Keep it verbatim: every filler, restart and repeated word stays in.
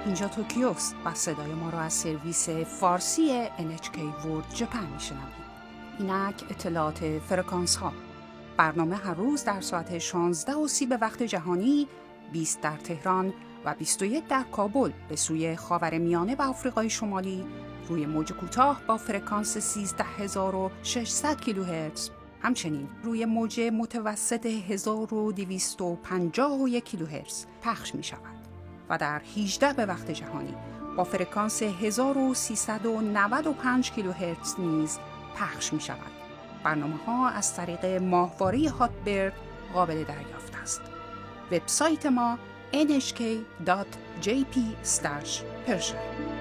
اینجا توکیوست و صدای ما را از سرویس فارسی ان اچ کی ورلد ژاپن میشنوید. اینک اطلاعات فرکانس ها. برنامه هر روز در ساعت شانزده و سی به وقت جهانی، بیست در تهران و بیست و یک در کابل به سوی خاورمیانه و آفریقای شمالی روی موج کوتاه با فرکانس سیزده هزار و ششصد کیلوهرتز، همچنین روی موج متوسط هزار و دویست و پنجاه و یک کیلوهرتز پخش می شود و در هجده به وقت جهانی با فرکانس هزار و سیصد و نود و پنج کیلوهرتز نیز پخش می شود. برنامه ها از طریق ماهواره هاتبرد قابل دریافت است. وبسایت ما ان اچ کی دات جی پی اسلش پرشن